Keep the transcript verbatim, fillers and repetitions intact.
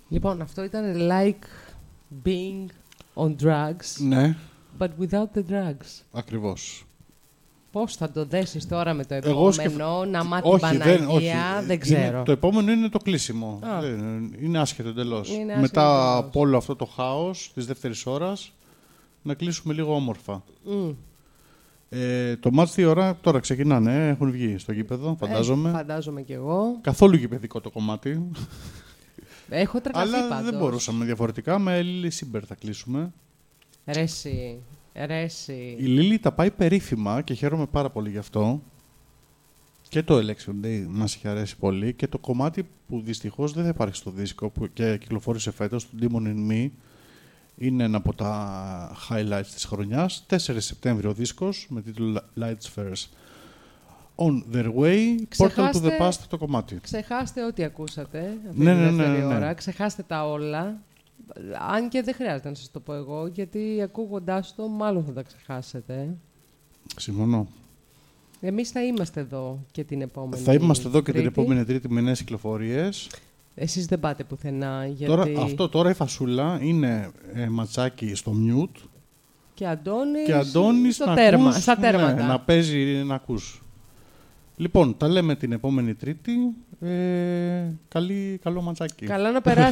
Λοιπόν, αυτό ήταν like being on drugs, Ναι. but without the drugs. Ακριβώς. Πώς θα το δέσεις τώρα με το Εγώ επόμενο, σκεφ... να μάθει όχι, Παναγία, δεν, όχι. δεν ξέρω. Είναι, το επόμενο είναι το κλείσιμο. Α. Δεν, είναι άσχετο εντελώς. Είναι άσχετο Μετά εντελώς. από όλο αυτό το χάος της δεύτερης ώρας, να κλείσουμε λίγο όμορφα. Mm. Ε, το μάτς τι ώρα τώρα ξεκινάνε, ε, έχουν βγει στο γήπεδο, φαντάζομαι. Ε, φαντάζομαι κι εγώ. Καθόλου γηπεδικό το κομμάτι. Έχω τρελαθεί Αλλά πάντως. δεν μπορούσαμε διαφορετικά. Με Λίλι Σίμπερ θα κλείσουμε. Ρέση, ρέση. Η Λίλι τα πάει περίφημα και χαίρομαι πάρα πολύ γι' αυτό. Και το Election Day μας είχε αρέσει πολύ. Και το κομμάτι που δυστυχώς δεν θα υπάρχει στο δίσκο που και κυκλοφόρησε φέτος, το Demon in Me, είναι ένα από τα highlights της χρονιάς. τέσσερις Σεπτέμβρη ο δίσκος με τίτλο Lights First. On their way, Ξεχάστε, Portal to the Past το κομμάτι. Ξεχάστε ό,τι ακούσατε αυτή Ναι, τη ναι, δεύτερη ναι, ναι. ώρα. Ξεχάστε τα όλα. Αν και δεν χρειάζεται να σας το πω εγώ, γιατί ακούγοντάς το μάλλον θα τα ξεχάσετε. Συμφωνώ. Εμείς θα είμαστε εδώ και την επόμενη Θα είμαστε εδώ και Τρίτη. την επόμενη Τρίτη με νέες κυκλοφορίες. Εσείς δεν πάτε πουθενά, γιατί... Τώρα, αυτό τώρα η φασούλα είναι ε, ματσάκι στο mute Και Αντώνης, και Αντώνης στο να τέρμα, ακούς, στα τέρματα. ναι, να παίζει να ακούς. Λοιπόν, τα λέμε την επόμενη Τρίτη. Ε, καλή, καλό ματσάκι. Καλά να περάσετε.